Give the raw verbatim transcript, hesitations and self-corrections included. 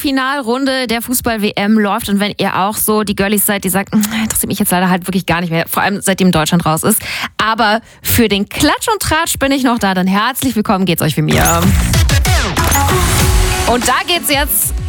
Achtelfinalrunde der Fußball-W M läuft und wenn ihr auch so die Girlies seid, die sagt, interessiert mich jetzt leider halt wirklich gar nicht mehr, vor allem seitdem Deutschland raus ist, aber für den Klatsch und Tratsch bin ich noch da, dann herzlich willkommen, geht's euch wie mir. Und da geht's jetzt